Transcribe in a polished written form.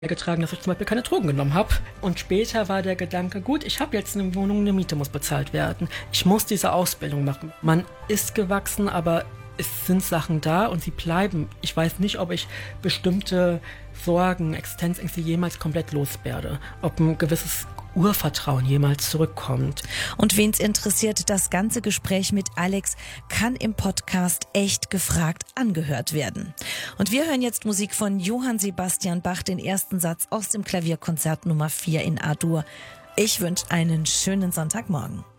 getragen, dass ich zum Beispiel keine Drogen genommen habe. Und später war der Gedanke, gut, ich habe jetzt eine Wohnung, eine Miete muss bezahlt werden. Ich muss diese Ausbildung machen. Man ist gewachsen, aber es sind Sachen da und sie bleiben. Ich weiß nicht, ob ich bestimmte Sorgen, Existenzängste jemals komplett loswerde. Ob ein gewisses Urvertrauen jemals zurückkommt. Und wen's interessiert, das ganze Gespräch mit Alex kann im Podcast Echt gefragt angehört werden. Und wir hören jetzt Musik von Johann Sebastian Bach, den ersten Satz aus dem Klavierkonzert Nummer 4 in A-Dur. Ich wünsche einen schönen Sonntagmorgen.